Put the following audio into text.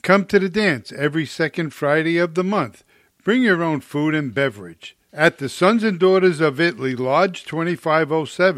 Come to the dance every second Friday of the month. Bring your own food and beverage. At the Sons and Daughters of Italy, Lodge 2507.